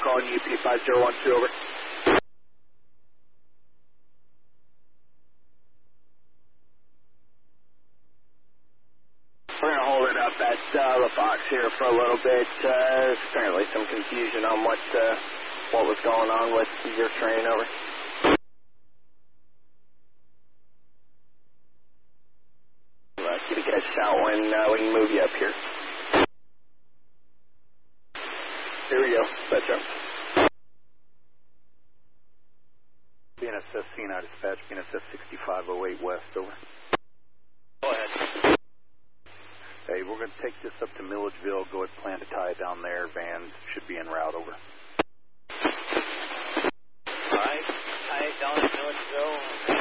calling UP 5012, over. We're going to hold it up at the box here for a little bit. There's apparently some confusion on what was going on with your train, over. Give you guys a shout when we can move you up here. Here we go. That's right. BNSF CNI dispatch, BNSF 6508 West, over. Go ahead. Hey, we're going to take this up to Milledgeville. Go ahead and plan to tie it down there. Vans should be en route, over. All right. Tie it down to Milledgeville.